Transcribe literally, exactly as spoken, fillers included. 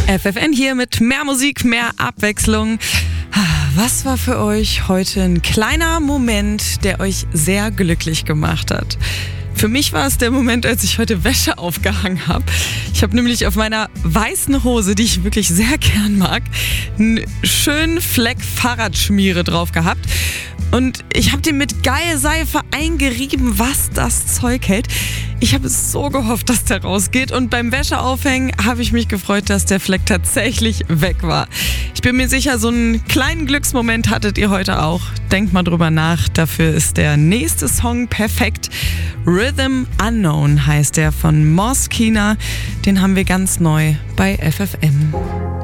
F F N hier mit mehr Musik, mehr Abwechslung. Was war für euch heute ein kleiner Moment, der euch sehr glücklich gemacht hat? Für mich war es der Moment, als ich heute Wäsche aufgehangen habe. Ich habe nämlich auf meiner weißen Hose, die ich wirklich sehr gern mag, einen schönen Fleck Fahrradschmiere drauf gehabt. Und ich habe den mit Geilseife eingerieben, was das Zeug hält. Ich habe so gehofft, dass der rausgeht. Und beim Wäscheaufhängen habe ich mich gefreut, dass der Fleck tatsächlich weg war. Ich bin mir sicher, so einen kleinen Glücksmoment hattet ihr heute auch. Denkt mal drüber nach. Dafür ist der nächste Song perfekt. Rhythm Unknown heißt der von Moskina. Den haben wir ganz neu bei F F M.